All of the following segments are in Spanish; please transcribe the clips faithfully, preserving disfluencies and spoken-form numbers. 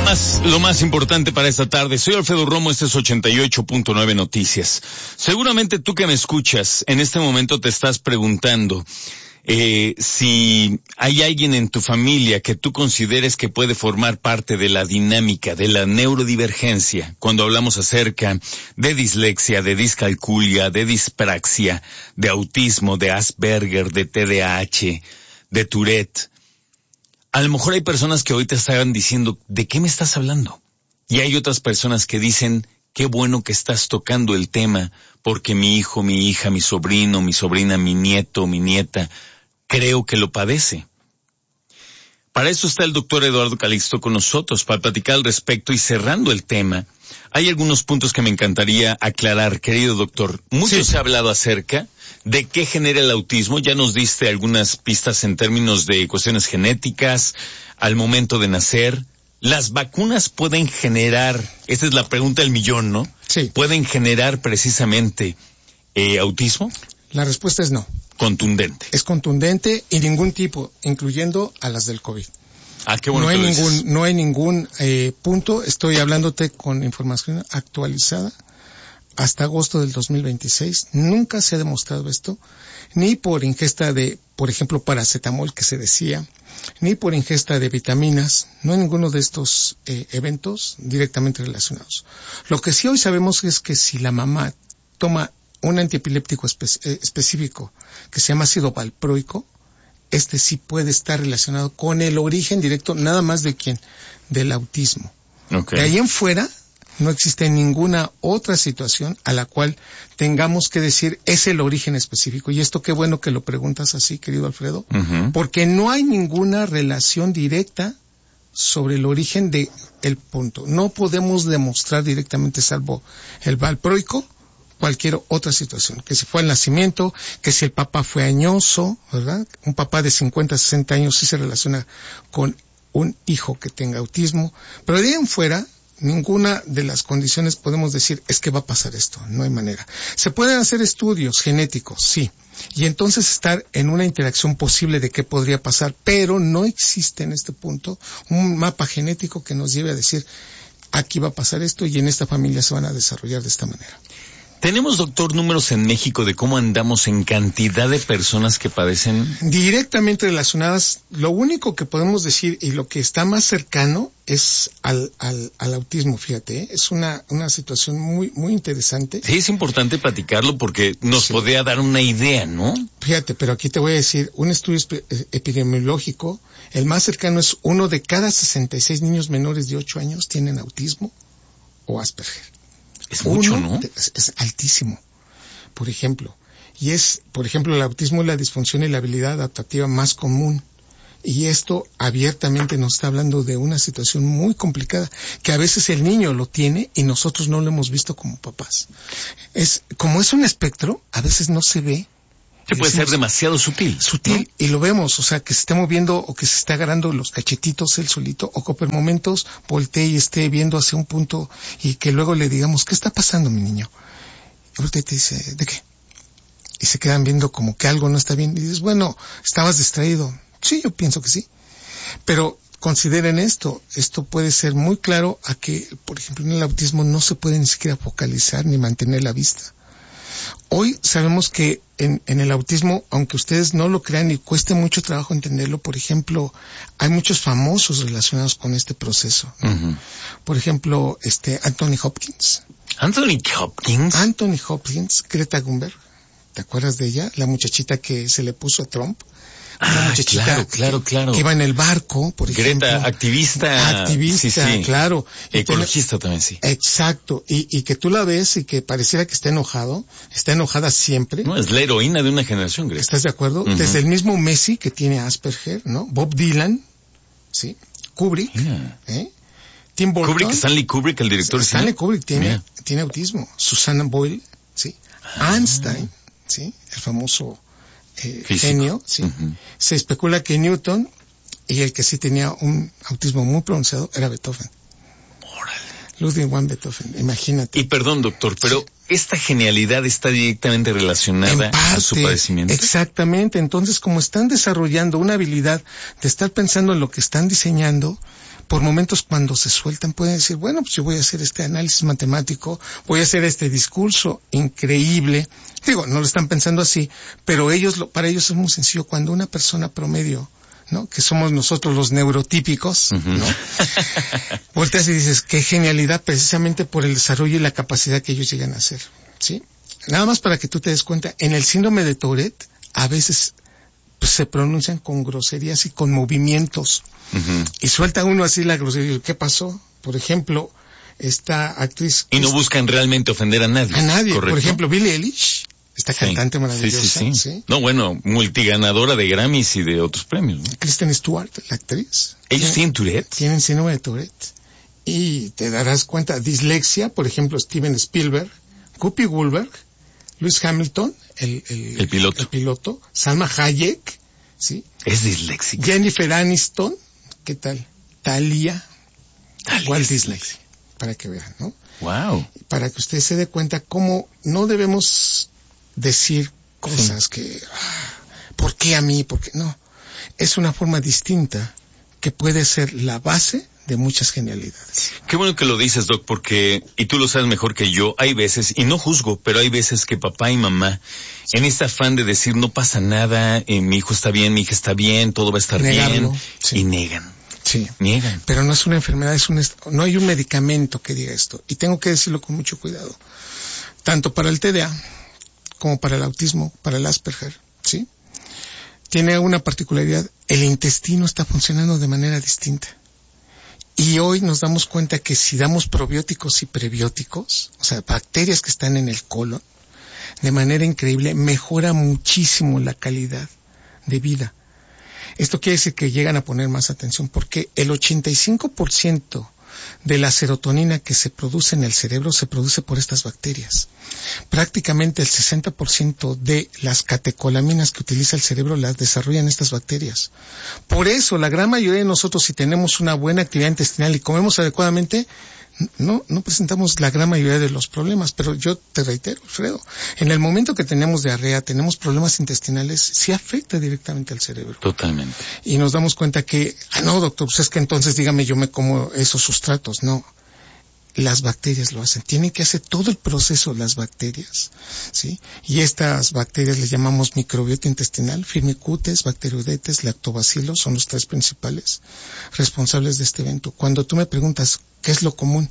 más, lo más importante para esta tarde. Soy Alfredo Romo, este es ochenta y ocho punto nueve Noticias. Seguramente tú que me escuchas en este momento te estás preguntando eh, si hay alguien en tu familia que tú consideres que puede formar parte de la dinámica, de la neurodivergencia, cuando hablamos acerca de dislexia, de discalculia, de dispraxia, de autismo, de Asperger, de T D A H, de Tourette. A lo mejor hay personas que hoy te estaban diciendo, ¿de qué me estás hablando? Y hay otras personas que dicen, qué bueno que estás tocando el tema, porque mi hijo, mi hija, mi sobrino, mi sobrina, mi nieto, mi nieta, creo que lo padece. Para eso está el doctor Eduardo Calixto con nosotros, para platicar al respecto y cerrando el tema. Hay algunos puntos que me encantaría aclarar, querido doctor. Mucho sí. Se ha hablado acerca de qué genera el autismo. Ya nos diste algunas pistas en términos de cuestiones genéticas, al momento de nacer. ¿Las vacunas pueden generar, esta es la pregunta del millón, ¿no? Sí. ¿Pueden generar precisamente eh, autismo? La respuesta es no. Contundente. Es contundente y ningún tipo, incluyendo a las del COVID. Ah, qué bueno no, que hay lo ningún, dices. no hay ningún eh, punto, estoy hablándote con información actualizada. Hasta agosto del dos mil veintiséis, nunca se ha demostrado esto, ni por ingesta de, por ejemplo, paracetamol que se decía, ni por ingesta de vitaminas, no hay ninguno de estos eh, eventos directamente relacionados. Lo que sí hoy sabemos es que si la mamá toma un antiepiléptico espe- eh, específico que se llama ácido valproico, este sí puede estar relacionado con el origen directo, nada más de quién, del autismo. Okay. De ahí en fuera, no existe ninguna otra situación a la cual tengamos que decir es el origen específico. Y esto qué bueno que lo preguntas así, querido Alfredo, uh-huh. porque no hay ninguna relación directa sobre el origen de el punto. No podemos demostrar directamente, salvo el valproico, cualquier otra situación, que si fue el nacimiento, que si el papá fue añoso, ¿verdad? Un papá de cincuenta, sesenta años sí se relaciona con un hijo que tenga autismo, pero de ahí en fuera, ninguna de las condiciones podemos decir es que va a pasar esto, no hay manera. Se pueden hacer estudios genéticos, sí, y entonces estar en una interacción posible de qué podría pasar, pero no existe en este punto un mapa genético que nos lleve a decir aquí va a pasar esto y en esta familia se van a desarrollar de esta manera. ¿Tenemos, doctor, números en México de cómo andamos en cantidad de personas que padecen? Directamente relacionadas, lo único que podemos decir y lo que está más cercano es al, al, al autismo, fíjate, ¿eh? Es una, una situación muy, muy interesante. Sí, es importante platicarlo porque nos sí. podría dar una idea, ¿no? Fíjate, pero aquí te voy a decir, un estudio epidemiológico, el más cercano es uno de cada sesenta y seis niños menores de ocho años tienen autismo o Asperger. Es mucho, Uno, ¿no? Es, es altísimo, por ejemplo. Y es, por ejemplo, el autismo es la disfunción y la habilidad adaptativa más común. Y esto abiertamente nos está hablando de una situación muy complicada, que a veces el niño lo tiene y nosotros no lo hemos visto como papás. Es, como es un espectro, a veces no se ve. Se puede ser demasiado sutil. Sutil, ¿no? Y lo vemos, o sea, que se está moviendo o que se está agarrando los cachetitos él solito, o que por momentos voltee y esté viendo hacia un punto y que luego le digamos, ¿qué está pasando, mi niño? Y voltea y te dice, ¿de qué? Y se quedan viendo como que algo no está bien. Y dices, bueno, estabas distraído. Sí, yo pienso que sí. Pero consideren esto, esto puede ser muy claro a que, por ejemplo, en el autismo no se puede ni siquiera focalizar ni mantener la vista. Hoy sabemos que en, en el autismo, aunque ustedes no lo crean y cueste mucho trabajo entenderlo, por ejemplo, hay muchos famosos relacionados con este proceso, ¿no? Uh-huh. Por ejemplo, este Anthony Hopkins. Anthony Hopkins. Anthony Hopkins, Greta Thunberg. ¿Te acuerdas de ella? La muchachita que se le puso a Trump. Ah, claro, claro, claro. Que iba en el barco, por ejemplo. Greta, activista. Activista, sí, sí. Claro. Ecologista también, sí. Exacto. Y, y que tú la ves y que pareciera que está enojado. Está enojada siempre. No, es la heroína de una generación, Greta. ¿Estás de acuerdo? Uh-huh. Desde el mismo Messi, que tiene Asperger, ¿no? Bob Dylan, ¿sí? Kubrick, yeah. ¿eh? Tim Burton. Kubrick, Stanley Kubrick, el director. Stanley ¿sí? Kubrick tiene, yeah. tiene autismo. Susanna Boyle, ¿sí? Ah. Einstein, ¿sí? El famoso... Eh, genio, sí. Uh-huh. Se especula que Newton y el que sí tenía un autismo muy pronunciado era Beethoven. Órale. Ludwig van Beethoven, imagínate. Y perdón, doctor, pero sí. esta genialidad está directamente relacionada parte, a su padecimiento. Exactamente. Entonces, como están desarrollando una habilidad de estar pensando en lo que están diseñando, por momentos cuando se sueltan pueden decir, bueno, pues yo voy a hacer este análisis matemático, voy a hacer este discurso increíble. Digo, no lo están pensando así, pero ellos, lo, para ellos es muy sencillo. Cuando una persona promedio, ¿no? Que somos nosotros los neurotípicos, uh-huh. ¿no? Volteas y dices, qué genialidad, precisamente por el desarrollo y la capacidad que ellos llegan a hacer, ¿sí? Nada más para que tú te des cuenta, en el síndrome de Tourette, a veces pues, se pronuncian con groserías y con movimientos. Uh-huh. Y suelta uno así la grosería. ¿Qué pasó? Por ejemplo, esta actriz... Y no buscan realmente ofender a nadie. A nadie. ¿Correcto? Por ejemplo, Billie Eilish, esta sí. cantante maravillosa. Sí, sí, sí. ¿sí? No, bueno, multiganadora de Grammys y de otros premios, ¿no? Kristen Stewart, la actriz. ¿Ellos tienen Tourette? Tienen síndrome de Tourette. Y te darás cuenta, dislexia, por ejemplo, Steven Spielberg, Whoopi Goldberg, Lewis Hamilton, el, el, el piloto, el piloto, Salma Hayek, ¿sí? Es disléxico. Jennifer Aniston, ¿qué tal? Talia, Talia Walt Disney, para que vean, ¿no? Wow. Para que usted se dé cuenta cómo no debemos decir cosas sí. que, ¿por qué a mí? ¿Por qué? No. Es una forma distinta que puede ser la base de muchas genialidades. Qué bueno que lo dices, Doc, porque, y tú lo sabes mejor que yo, hay veces, y no juzgo, pero hay veces que papá y mamá, en este afán de decir no pasa nada, eh, mi hijo está bien, mi hija está bien, todo va a estar Negarlo, bien, sí. y negan. Sí. Niegan. Pero no es una enfermedad, es un est- no hay un medicamento que diga esto. Y tengo que decirlo con mucho cuidado. Tanto para el T D A, como para el autismo, para el Asperger, ¿sí? Tiene una particularidad, el intestino está funcionando de manera distinta. Y hoy nos damos cuenta que si damos probióticos y prebióticos, o sea, bacterias que están en el colon, de manera increíble, mejora muchísimo la calidad de vida. Esto quiere decir que llegan a poner más atención, porque el ochenta y cinco por ciento de la serotonina que se produce en el cerebro se produce por estas bacterias. Prácticamente el sesenta por ciento de las catecolaminas que utiliza el cerebro las desarrollan estas bacterias. Por eso, la gran mayoría de nosotros, si tenemos una buena actividad intestinal y comemos adecuadamente, no, no presentamos la gran mayoría de los problemas. Pero yo te reitero, Alfredo, en el momento que tenemos diarrea, tenemos problemas intestinales, sí afecta directamente al cerebro. Totalmente. Y nos damos cuenta que, ah, no, doctor, pues es que entonces dígame, yo me como esos sustratos. No, las bacterias lo hacen. Tienen que hacer todo el proceso las bacterias, ¿sí? Y estas bacterias les llamamos microbiota intestinal, firmicutes, bacteroidetes, lactobacilos, son los tres principales responsables de este evento. Cuando tú me preguntas, ¿qué es lo común?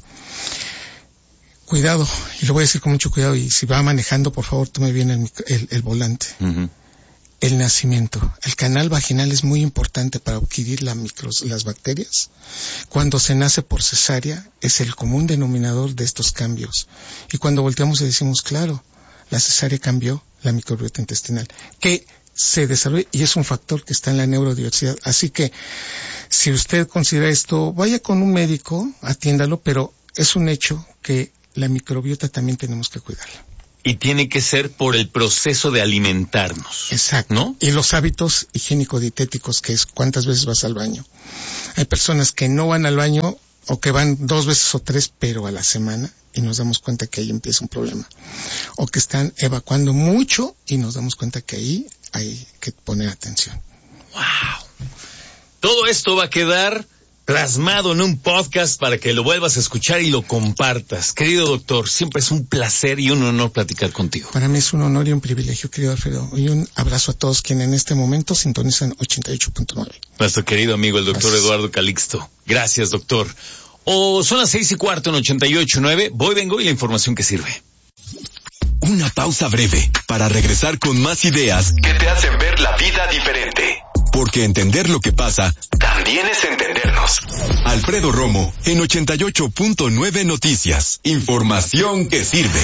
Cuidado, y lo voy a decir con mucho cuidado, y si va manejando, por favor, tome bien el, el, el volante. Uh-huh. El nacimiento. El canal vaginal es muy importante para adquirir la micros, las bacterias. Cuando se nace por cesárea, es el común denominador de estos cambios. Y cuando volteamos y decimos, claro, la cesárea cambió la microbiota intestinal, que se desarrolla, y es un factor que está en la neurodiversidad. Así que, si usted considera esto, vaya con un médico, atiéndalo, pero es un hecho que la microbiota también tenemos que cuidarla. Y tiene que ser por el proceso de alimentarnos. Exacto. ¿No? Y los hábitos higiénico-dietéticos, que es cuántas veces vas al baño. Hay personas que no van al baño o que van dos veces o tres, pero a la semana, y nos damos cuenta que ahí empieza un problema. O que están evacuando mucho y nos damos cuenta que ahí hay que poner atención. ¡Wow! Todo esto va a quedar plasmado en un podcast para que lo vuelvas a escuchar y lo compartas. Querido doctor, siempre es un placer y un honor platicar contigo. Para mí es un honor y un privilegio, querido Alfredo. Y un abrazo a todos quienes en este momento sintonizan ochenta y ocho punto nueve. Nuestro querido amigo, el doctor Gracias. Eduardo Calixto. Gracias, doctor. O son las seis y cuarto en ochenta y ocho punto nueve. Voy, vengo y la información que sirve. Una pausa breve para regresar con más ideas que te hacen ver la vida diferente. Porque entender lo que pasa también es entendernos. Alfredo Romo en ochenta y ocho punto nueve Noticias. Información que sirve.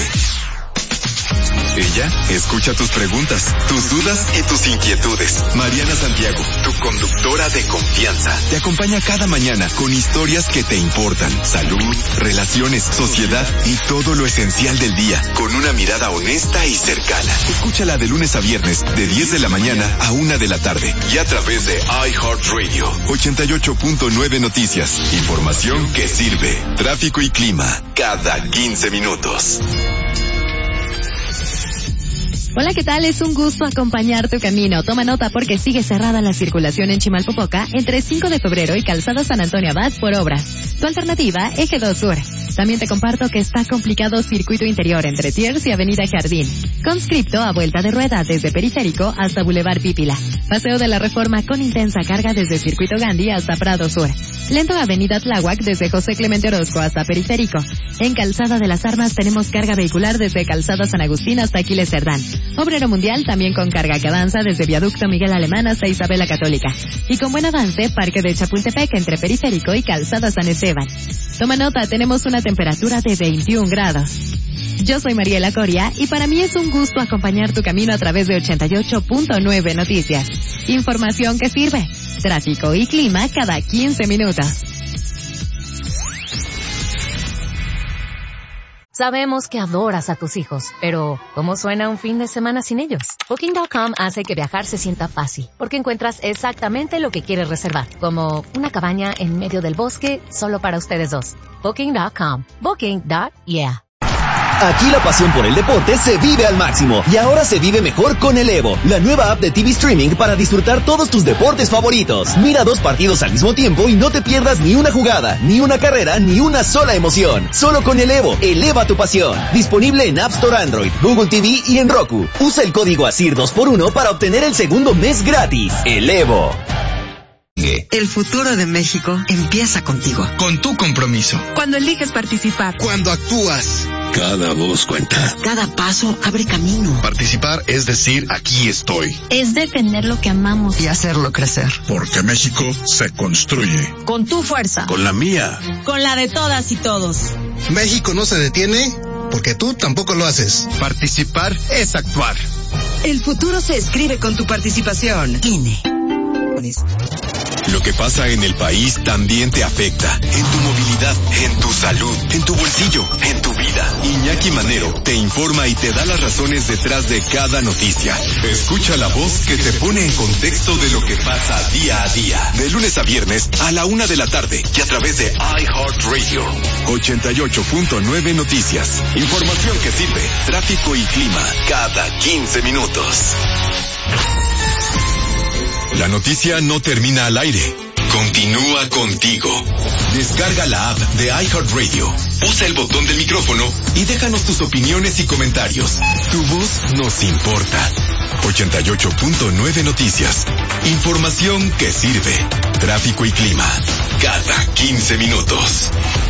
Ella escucha tus preguntas, tus dudas y tus inquietudes. Mariana Santiago, tu conductora de confianza, te acompaña cada mañana con historias que te importan. Salud, relaciones, sociedad y todo lo esencial del día, con una mirada honesta y cercana. Escúchala de lunes a viernes, de diez de la mañana a una de la tarde. Y a través de iHeartRadio. ochenta y ocho punto nueve Noticias. Información que sirve. Tráfico y clima, cada quince minutos. Hola, ¿qué tal? Es un gusto acompañar tu camino. Toma nota porque sigue cerrada la circulación en Chimalpopoca entre cinco de febrero y Calzada San Antonio Abad por obras. Tu alternativa, Eje dos Sur. También te comparto que está complicado circuito interior entre Tiers y Avenida Jardín. Conscripto a vuelta de rueda desde Periférico hasta Boulevard Pípila. Paseo de la Reforma con intensa carga desde Circuito Gandhi hasta Prado Sur. Lento Avenida Tláhuac desde José Clemente Orozco hasta Periférico. En Calzada de las Armas tenemos carga vehicular desde Calzada San Agustín hasta Aquiles Cerdán. Obrero Mundial también con carga que avanza desde Viaducto Miguel Alemán hasta Isabel la Católica. Y con buen avance, Parque de Chapultepec entre Periférico y Calzada San Esteban. Toma nota, tenemos una temperatura de veintiún grados. Yo soy Mariela Coria y para mí es un gusto acompañar tu camino a través de ochenta y ocho punto nueve Noticias. Información que sirve. Tráfico y clima cada quince minutos. Sabemos que adoras a tus hijos, pero ¿cómo suena un fin de semana sin ellos? Booking punto com hace que viajar se sienta fácil, porque encuentras exactamente lo que quieres reservar, como una cabaña en medio del bosque solo para ustedes dos. Booking punto com. Booking punto yeah. Aquí la pasión por el deporte se vive al máximo y ahora se vive mejor con el Evo, la nueva app de T V Streaming para disfrutar todos tus deportes favoritos. Mira dos partidos al mismo tiempo y no te pierdas ni una jugada, ni una carrera, ni una sola emoción. Solo con el Evo, eleva tu pasión. Disponible en App Store Android, Google T V y en Roku. Usa el código A S I R dos por uno para obtener el segundo mes gratis. El Evo. El futuro de México empieza contigo. Con tu compromiso. Cuando eliges participar. Cuando actúas. Cada voz cuenta. Cada paso abre camino. Participar es decir, aquí estoy. Es defender lo que amamos. Y hacerlo crecer. Porque México se construye. Con tu fuerza. Con la mía. Con la de todas y todos. México no se detiene porque tú tampoco lo haces. Participar es actuar. El futuro se escribe con tu participación. I N E. Lo que pasa en el país también te afecta. En tu movilidad, en tu salud, en tu bolsillo, en tu vida. Iñaki Manero te informa y te da las razones detrás de cada noticia. Escucha la voz que te pone en contexto de lo que pasa día a día. De lunes a viernes a la una de la tarde y a través de iHeartRadio. ochenta y ocho punto nueve Noticias. Información que sirve. Tráfico y clima cada quince minutos. La noticia no termina al aire. Continúa contigo. Descarga la app de iHeartRadio. Usa el botón del micrófono y déjanos tus opiniones y comentarios. Tu voz nos importa. ochenta y ocho punto nueve Noticias. Información que sirve. Tráfico y clima. Cada quince minutos.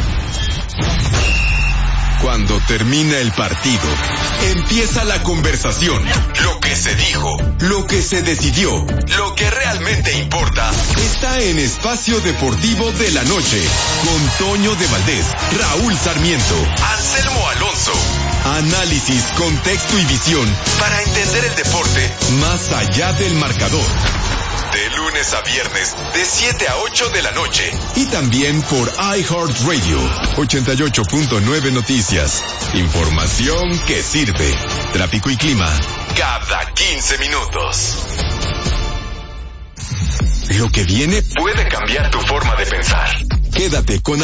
Cuando termina el partido, empieza la conversación. Lo que se dijo, lo que se decidió, lo que realmente importa, está en Espacio Deportivo de la Noche. Con Toño de Valdés, Raúl Sarmiento, Anselmo Alonso. Análisis, contexto y visión para entender el deporte más allá del marcador. De lunes a viernes, de siete a ocho de la noche. Y también por iHeartRadio. ochenta y ocho punto nueve Noticias. Información que sirve. Tráfico y clima. Cada quince minutos. Lo que viene puede cambiar tu forma de pensar. Quédate con